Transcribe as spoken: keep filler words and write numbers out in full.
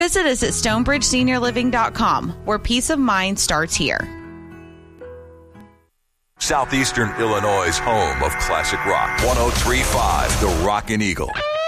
Visit us at stonebridge senior living dot com, where peace of mind starts here. Southeastern Illinois' home of classic rock. one oh three point five, The Rockin' Eagle.